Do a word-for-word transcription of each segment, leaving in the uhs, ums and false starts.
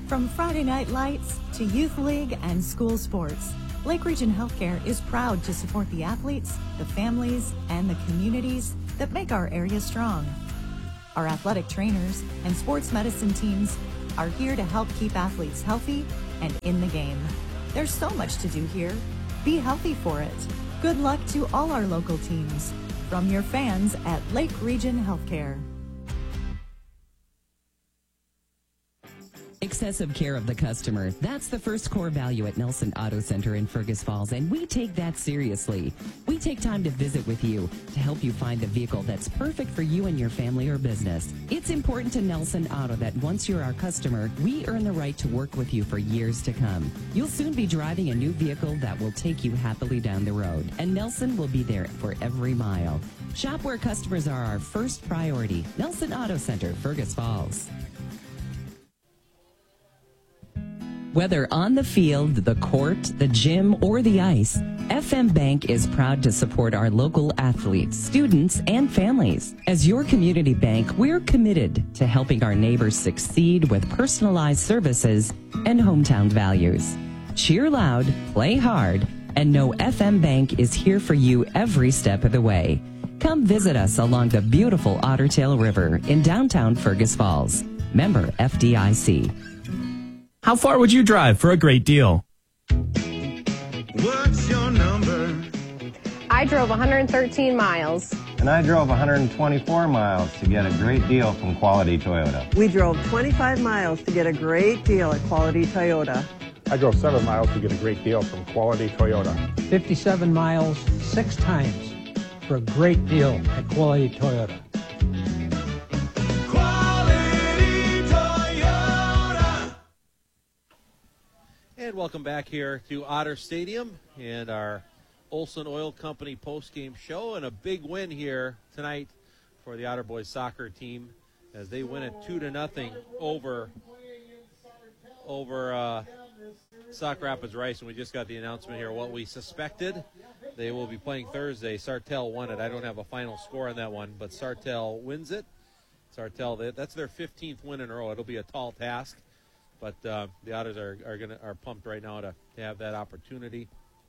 From Friday Night Lights to Youth League and school sports, Lake Region Healthcare is proud to support the athletes, the families, and the communities that make our area strong. Our athletic trainers and sports medicine teams are here to help keep athletes healthy and in the game. There's so much to do here. Be healthy for it. Good luck to all our local teams. From your fans at Lake Region Healthcare. Excessive care of the customer. That's the first core value at Nelson Auto Center in Fergus Falls, and we take that seriously. We take time to visit with you to help you find the vehicle that's perfect for you and your family or business. It's important to Nelson Auto that once you're our customer, we earn the right to work with you for years to come. You'll soon be driving a new vehicle that will take you happily down the road, and Nelson will be there for every mile. Shop where customers are our first priority. Nelson Auto Center, Fergus Falls. Whether on the field, the court, the gym, or the ice, F M Bank is proud to support our local athletes, students, and families. As your community bank, we're committed to helping our neighbors succeed with personalized services and hometown values. Cheer loud, play hard, and know F M Bank is here for you every step of the way. Come visit us along the beautiful Otter Tail River in downtown Fergus Falls. Member F D I C. How far would you drive for a great deal? What's your number? I drove one hundred thirteen miles. And I drove one hundred twenty-four miles to get a great deal from Quality Toyota. We drove twenty-five miles to get a great deal at Quality Toyota. I drove seven miles to get a great deal from Quality Toyota. fifty-seven miles, six times for a great deal at Quality Toyota. And welcome back here to Otter Stadium and our Olson Oil Company post-game show, and a big win here tonight for the Otter Boys soccer team as they win it two to nothing over over uh, Sauk Rapids Rice. And we just got the announcement here what we suspected. They will be playing Thursday. Sartell won it. I don't have a final score on that one, but Sartell wins it. Sartell, that's their fifteenth win in a row. It'll be a tall task. But uh, the Otters are are gonna are pumped right now to, to have that opportunity.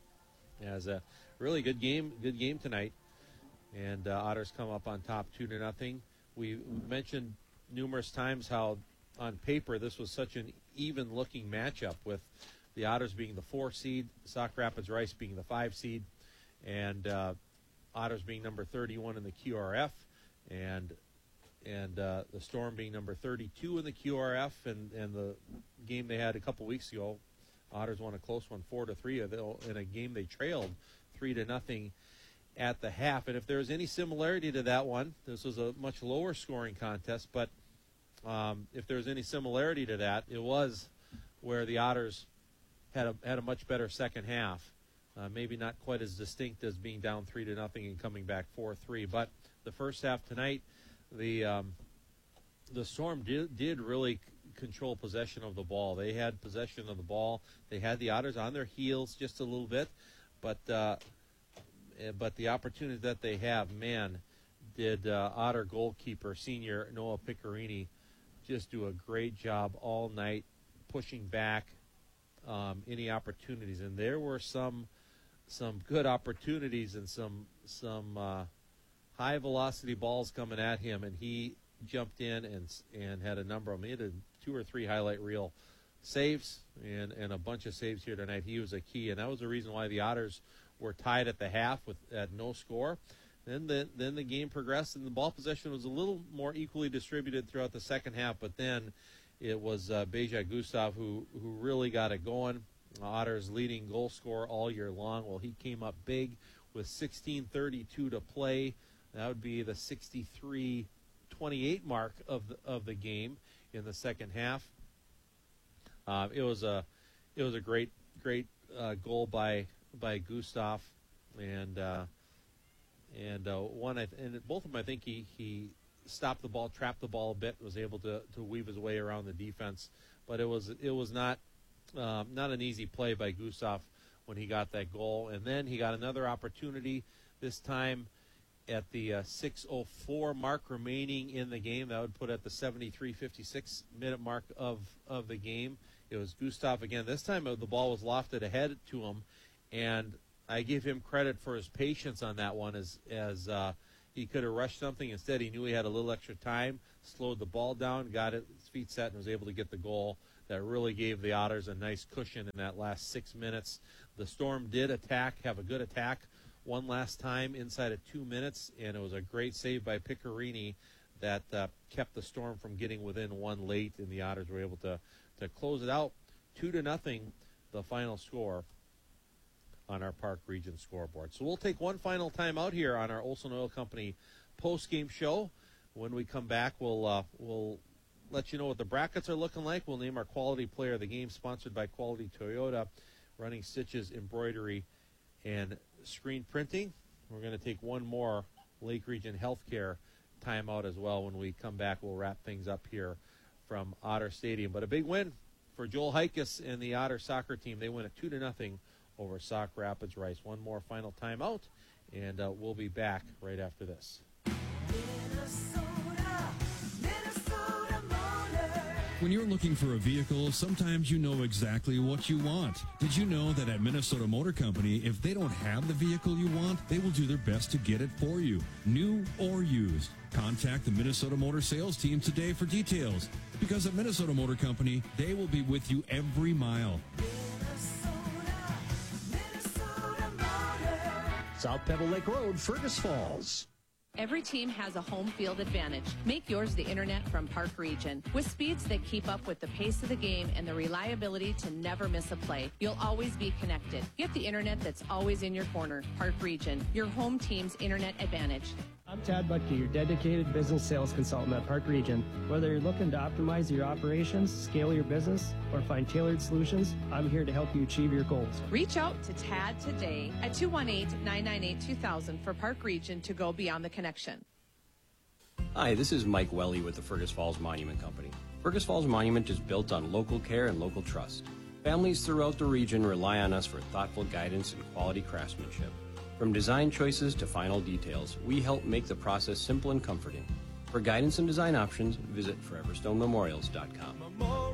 As a really good game, good game tonight, and uh, Otters come up on top two to nothing. We mentioned numerous times how on paper this was such an even-looking matchup, with the Otters being the four seed, Sauk Rapids Rice being the five seed, and uh, Otters being number thirty-one in the Q R F, and. And uh, the Storm being number thirty-two in the Q R F, and, and the game they had a couple weeks ago, Otters won a close one, four to three, in a game they trailed three to nothing at the half. And if there's any similarity to that one, this was a much lower scoring contest, but um, if there's any similarity to that, it was where the Otters had a had a much better second half. Uh, maybe not quite as distinct as being down three to nothing and coming back four three, but the first half tonight, The um, the Storm did, did really c- control possession of the ball. They had possession of the ball. They had the Otters on their heels just a little bit, but uh, but the opportunity that they have, man, did uh, Otter goalkeeper senior Noah Piccarini just do a great job all night pushing back um, any opportunities. And there were some some good opportunities and some some. Uh, high velocity balls coming at him, and he jumped in and and had a number of them. He had a two or three highlight reel saves and, and a bunch of saves here tonight. He was a key, and that was the reason why the Otters were tied at the half with at no score. Then the then the game progressed, and the ball possession was a little more equally distributed throughout the second half. But then it was uh, Beja Gustav who who really got it going. Otters leading goal scorer all year long. Well, he came up big with sixteen thirty-two to play. That would be the sixty-three twenty-eight mark of the, of the game in the second half. Uh, it was a it was a great great uh, goal by by Gustav, and uh, and uh, one I th- and both of them I think he, he stopped the ball, trapped the ball a bit, was able to, to weave his way around the defense, but it was it was not um, not an easy play by Gustav when he got that goal, and then he got another opportunity. This time at the uh, six oh four mark remaining in the game. That would put at the seventy-three fifty-six minute mark of, of the game. It was Gustav again. This time the ball was lofted ahead to him, and I give him credit for his patience on that one, as as uh, he could have rushed something. Instead, he knew he had a little extra time, slowed the ball down, got it, his feet set, and was able to get the goal that really gave the Otters a nice cushion in that last six minutes. The Storm did attack, have a good attack one last time inside of two minutes, and it was a great save by Piccarini that uh, kept the Storm from getting within one late, and the Otters were able to, to close it out two to nothing, the final score on our Park Region scoreboard. So we'll take one final time out here on our Olson Oil Company post-game show. When we come back, we'll uh, we'll let you know what the brackets are looking like. We'll name our quality player of the game, sponsored by Quality Toyota, Running Stitches, Embroidery, and Screen Printing. We're going to take one more Lake Region Healthcare timeout as well. When we come back, we'll wrap things up here from Otter Stadium. But a big win for Joel Heikus and the Otter soccer team. They win a two to nothing over Sauk Rapids Rice. One more final timeout, and uh, we'll be back right after this. Minnesota, Minnesota Motor. When you're looking for a vehicle, sometimes you know exactly what you want. Did you know that at Minnesota Motor Company, if they don't have the vehicle you want, they will do their best to get it for you, new or used? Contact the Minnesota Motor sales team today for details, because at Minnesota Motor Company, they will be with you every mile. South Pebble Lake Road, Fergus Falls. Every team has a home field advantage. Make yours the internet from Park Region. With speeds that keep up with the pace of the game and the reliability to never miss a play, you'll always be connected. Get the internet that's always in your corner. Park Region, your home team's internet advantage. I'm Tad Butke, your dedicated business sales consultant at Park Region. Whether you're looking to optimize your operations, scale your business, or find tailored solutions, I'm here to help you achieve your goals. Reach out to Tad today at two one eight, nine nine eight, two thousand for Park Region to go beyond the connection. Hi, this is Mike Welly with the Fergus Falls Monument Company. Fergus Falls Monument is built on local care and local trust. Families throughout the region rely on us for thoughtful guidance and quality craftsmanship. From design choices to final details, we help make the process simple and comforting. For guidance and design options, visit forever stone memorials dot com.